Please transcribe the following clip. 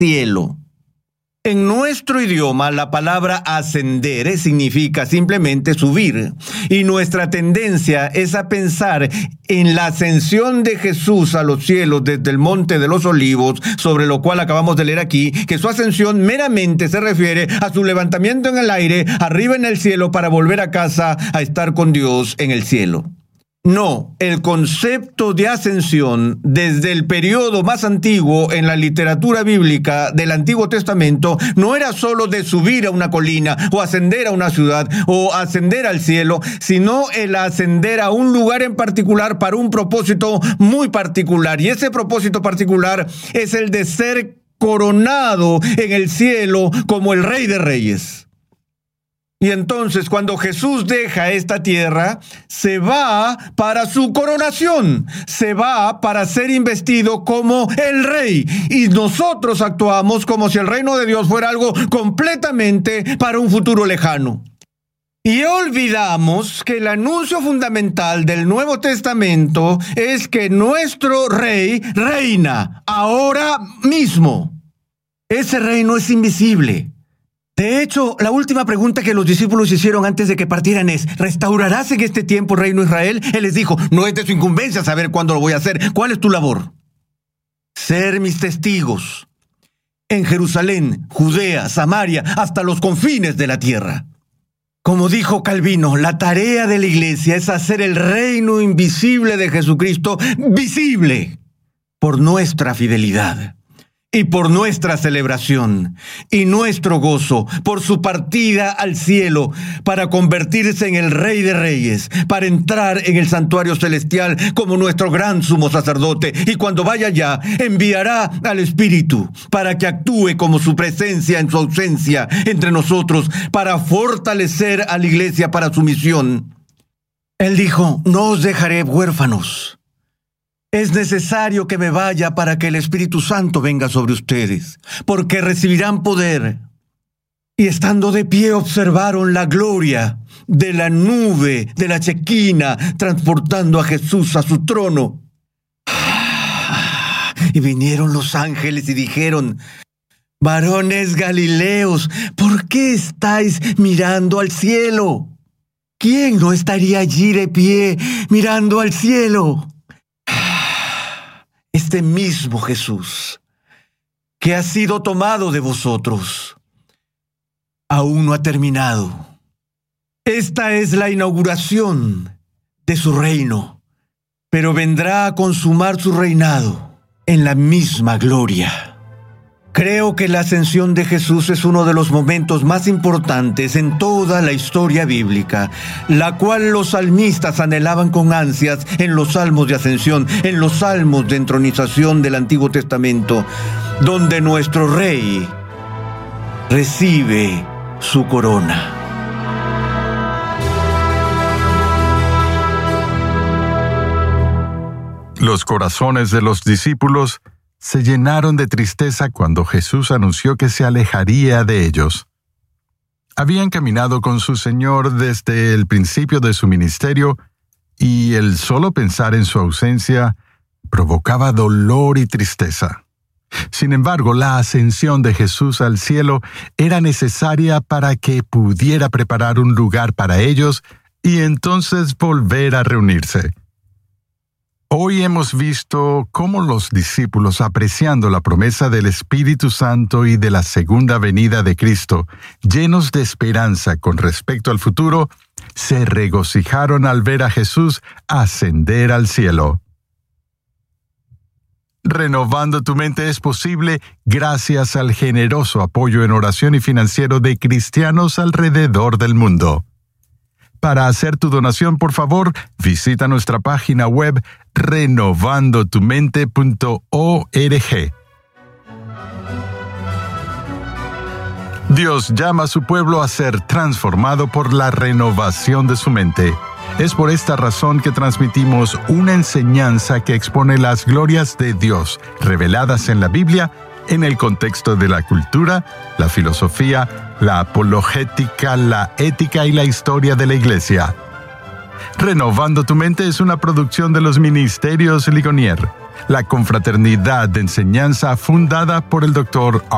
cielo. En nuestro idioma, la palabra ascender significa simplemente subir, y nuestra tendencia es a pensar en la ascensión de Jesús a los cielos desde el Monte de los Olivos, sobre lo cual acabamos de leer aquí, que su ascensión meramente se refiere a su levantamiento en el aire, arriba en el cielo, para volver a casa a estar con Dios en el cielo. No, el concepto de ascensión, desde el periodo más antiguo en la literatura bíblica del Antiguo Testamento, no era solo de subir a una colina, o ascender a una ciudad, o ascender al cielo, sino el ascender a un lugar en particular para un propósito muy particular. Y ese propósito particular es el de ser coronado en el cielo como el Rey de Reyes. Y entonces, cuando Jesús deja esta tierra, se va para su coronación, se va para ser investido como el Rey. Y nosotros actuamos como si el reino de Dios fuera algo completamente para un futuro lejano. Y olvidamos que el anuncio fundamental del Nuevo Testamento es que nuestro Rey reina ahora mismo. Ese reino es invisible. De hecho, la última pregunta que los discípulos hicieron antes de que partieran es: ¿restaurarás en este tiempo el reino de Israel? Él les dijo: no es de su incumbencia saber cuándo lo voy a hacer. ¿Cuál es tu labor? Ser mis testigos en Jerusalén, Judea, Samaria, hasta los confines de la tierra. Como dijo Calvino, la tarea de la iglesia es hacer el reino invisible de Jesucristo visible por nuestra fidelidad. Y por nuestra celebración y nuestro gozo, por su partida al cielo para convertirse en el Rey de Reyes, para entrar en el santuario celestial como nuestro gran sumo sacerdote. Y cuando vaya allá, enviará al Espíritu para que actúe como su presencia en su ausencia entre nosotros, para fortalecer a la iglesia para su misión. Él dijo: no os dejaré huérfanos. Es necesario que me vaya para que el Espíritu Santo venga sobre ustedes, porque recibirán poder. Y estando de pie observaron la gloria de la nube, de la Chequina, transportando a Jesús a su trono. Y vinieron los ángeles y dijeron: varones Galileos, ¿por qué estáis mirando al cielo? ¿Quién no estaría allí de pie mirando al cielo? Este mismo Jesús, que ha sido tomado de vosotros, aún no ha terminado. Esta es la inauguración de su reino, pero vendrá a consumar su reinado en la misma gloria. Creo que la ascensión de Jesús es uno de los momentos más importantes en toda la historia bíblica, la cual los salmistas anhelaban con ansias en los salmos de ascensión, en los salmos de entronización del Antiguo Testamento, donde nuestro Rey recibe su corona. Los corazones de los discípulos se llenaron de tristeza cuando Jesús anunció que se alejaría de ellos. Habían caminado con su Señor desde el principio de su ministerio, y el solo pensar en su ausencia provocaba dolor y tristeza. Sin embargo, la ascensión de Jesús al cielo era necesaria para que pudiera preparar un lugar para ellos y entonces volver a reunirse. Hoy hemos visto cómo los discípulos, apreciando la promesa del Espíritu Santo y de la segunda venida de Cristo, llenos de esperanza con respecto al futuro, se regocijaron al ver a Jesús ascender al cielo. Renovando tu mente es posible gracias al generoso apoyo en oración y financiero de cristianos alrededor del mundo. Para hacer tu donación, por favor, visita nuestra página web renovandotumente.org. Dios llama a su pueblo a ser transformado por la renovación de su mente. Es por esta razón que transmitimos una enseñanza que expone las glorias de Dios reveladas en la Biblia en el contexto de la cultura, la filosofía, la apologética, la ética y la historia de la Iglesia. Renovando tu mente es una producción de los Ministerios Ligonier, la confraternidad de enseñanza fundada por el Dr.